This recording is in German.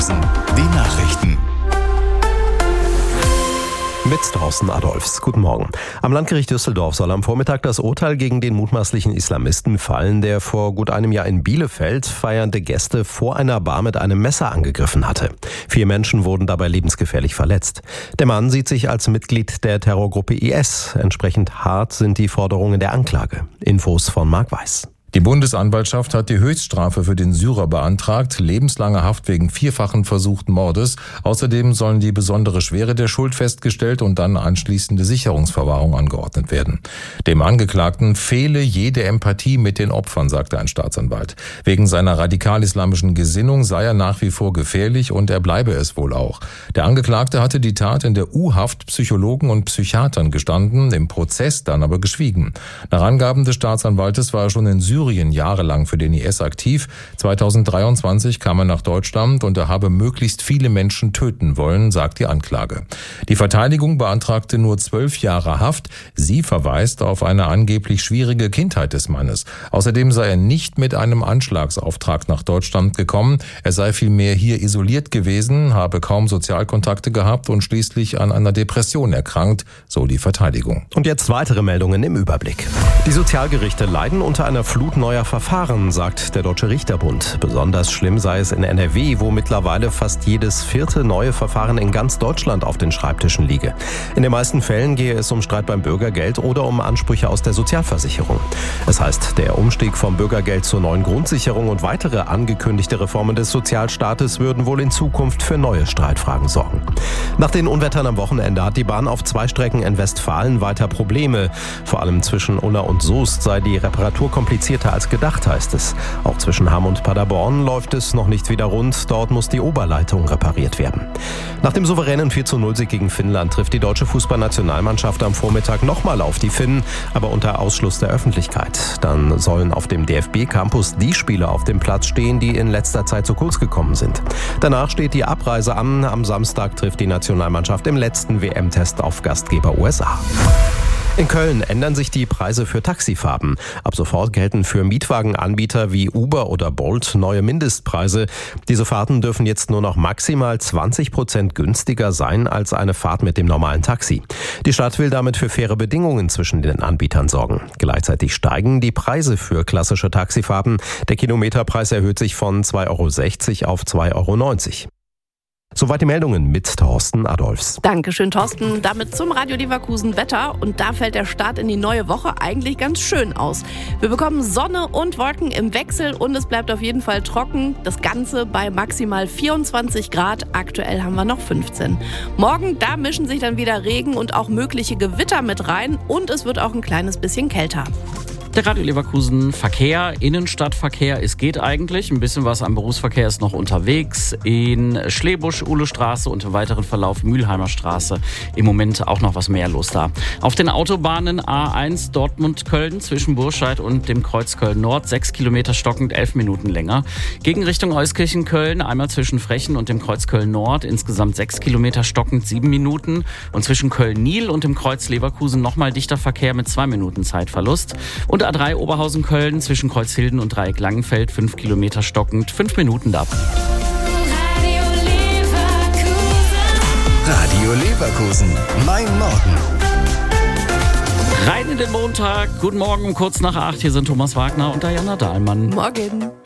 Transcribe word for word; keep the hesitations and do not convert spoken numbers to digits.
Leverkusen. Die Nachrichten. Mit Thorsten Adolfs. Guten Morgen. Am Landgericht Düsseldorf soll am Vormittag das Urteil gegen den mutmaßlichen Islamisten fallen, der vor gut einem Jahr in Bielefeld feiernde Gäste vor einer Bar mit einem Messer angegriffen hatte. Vier Menschen wurden dabei lebensgefährlich verletzt. Der Mann sieht sich als Mitglied der Terrorgruppe I S. Entsprechend hart sind die Forderungen der Anklage. Infos von Marc Weiß. Die Bundesanwaltschaft hat die Höchststrafe für den Syrer beantragt, lebenslange Haft wegen vierfachen versuchten Mordes. Außerdem sollen die besondere Schwere der Schuld festgestellt und dann anschließende Sicherungsverwahrung angeordnet werden. Dem Angeklagten fehle jede Empathie mit den Opfern, sagte ein Staatsanwalt. Wegen seiner radikal-islamischen Gesinnung sei er nach wie vor gefährlich und er bleibe es wohl auch. Der Angeklagte hatte die Tat in der U-Haft Psychologen und Psychiatern gestanden, im Prozess dann aber geschwiegen. Nach Angaben des Staatsanwaltes war er schon in Syrien jahrelang für den I S aktiv. zweitausenddreiundzwanzig kam er nach Deutschland und er habe möglichst viele Menschen töten wollen, sagt die Anklage. Die Verteidigung beantragte nur zwölf Jahre Haft. Sie verweist auf eine angeblich schwierige Kindheit des Mannes. Außerdem sei er nicht mit einem Anschlagsauftrag nach Deutschland gekommen. Er sei vielmehr hier isoliert gewesen, habe kaum Sozialkontakte gehabt und schließlich an einer Depression erkrankt, so die Verteidigung. Und jetzt weitere Meldungen im Überblick. Die Sozialgerichte leiden unter einer Flut neuer Verfahren, sagt der Deutsche Richterbund. Besonders schlimm sei es in N R W, wo mittlerweile fast jedes vierte neue Verfahren in ganz Deutschland auf den Schreibtischen liege. In den meisten Fällen gehe es um Streit beim Bürgergeld oder um Ansprüche aus der Sozialversicherung. Es heißt, der Umstieg vom Bürgergeld zur neuen Grundsicherung und weitere angekündigte Reformen des Sozialstaates würden wohl in Zukunft für neue Streitfragen sorgen. Nach den Unwettern am Wochenende hat die Bahn auf zwei Strecken in Westfalen weiter Probleme. Vor allem zwischen Unna und Soest sei die Reparatur komplizierter als gedacht, heißt es. Auch zwischen Hamm und Paderborn läuft es noch nicht wieder rund. Dort muss die Oberleitung repariert werden. Nach dem souveränen vier zu null Sieg gegen Finnland trifft die deutsche Fußballnationalmannschaft am Vormittag nochmal auf die Finnen, aber unter Ausschluss der Öffentlichkeit. Dann sollen auf dem D F B-Campus die Spieler auf dem Platz stehen, die in letzter Zeit zu kurz gekommen sind. Danach steht die Abreise an. Am Samstag trifft die Nationalmannschaft im letzten W M-Test auf Gastgeber U S A. In Köln ändern sich die Preise für Taxifahrten. Ab sofort gelten für Mietwagenanbieter wie Uber oder Bolt neue Mindestpreise. Diese Fahrten dürfen jetzt nur noch maximal zwanzig Prozent günstiger sein als eine Fahrt mit dem normalen Taxi. Die Stadt will damit für faire Bedingungen zwischen den Anbietern sorgen. Gleichzeitig steigen die Preise für klassische Taxifahrten. Der Kilometerpreis erhöht sich von zwei Euro sechzig auf zwei Euro neunzig. Soweit die Meldungen mit Thorsten Adolfs. Dankeschön, Thorsten. Damit zum Radio Leverkusen Wetter. Und da fällt der Start in die neue Woche eigentlich ganz schön aus. Wir bekommen Sonne und Wolken im Wechsel und es bleibt auf jeden Fall trocken. Das Ganze bei maximal vierundzwanzig Grad. Aktuell haben wir noch fünfzehn. Morgen, da mischen sich dann wieder Regen und auch mögliche Gewitter mit rein. Und es wird auch ein kleines bisschen kälter. Der Radio Leverkusen Verkehr, Innenstadtverkehr, es geht eigentlich. Ein bisschen was am Berufsverkehr ist noch unterwegs. In Schlebusch, Uhlestraße und im weiteren Verlauf Mülheimer Straße. Im Moment auch noch was mehr los da. Auf den Autobahnen A eins Dortmund-Köln zwischen Burscheid und dem Kreuz Köln-Nord. Sechs Kilometer stockend, elf Minuten länger. Gegen Richtung Euskirchen-Köln, einmal zwischen Frechen und dem Kreuz Köln-Nord. Insgesamt sechs Kilometer stockend, sieben Minuten. Und zwischen Köln-Nil und dem Kreuz Leverkusen nochmal dichter Verkehr mit zwei Minuten Zeitverlust. Und A drei Oberhausen-Köln zwischen Kreuzhilden und Dreieck Langenfeld, fünf Kilometer stockend, fünf Minuten da. Radio Leverkusen, mein Morgen. Rein in den Montag. Guten Morgen, kurz nach acht. Hier sind Thomas Wagner und Diana Dahlmann. Morgen.